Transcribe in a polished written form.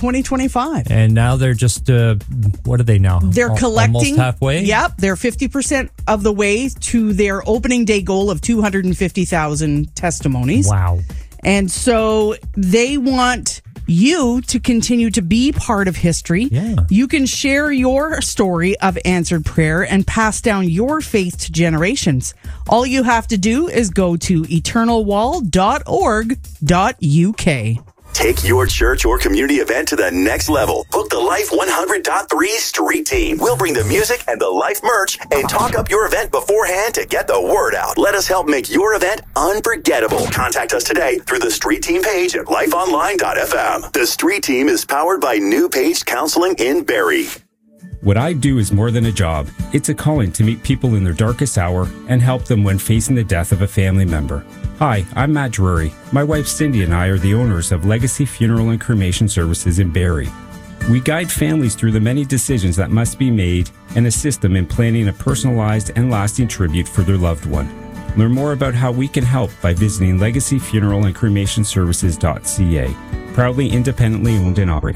2025. And now they're just, what are they now? They're collecting. Almost halfway? Yep. They're 50% of the way to their opening day goal of 250,000 testimonies. Wow. And so they want you to continue to be part of history. Yeah. You can share your story of answered prayer and pass down your faith to generations. All you have to do is go to eternalwall.org.uk. Take your church or community event to the next level. Book the Life 100.3 Street Team. We'll bring the music and the Life merch and talk up your event beforehand to get the word out. Let us help make your event unforgettable. Contact us today through the Street Team page at lifeonline.fm. The Street Team is powered by New Page Counseling in Barrie. What I do is more than a job. It's a calling to meet people in their darkest hour and help them when facing the death of a family member. Hi, I'm Matt Drury. My wife Cindy and I are the owners of Legacy Funeral and Cremation Services in Barrie. We guide families through the many decisions that must be made and assist them in planning a personalized and lasting tribute for their loved one. Learn more about how we can help by visiting legacyfunerallandcremationservices.ca. Proudly independently owned and operated.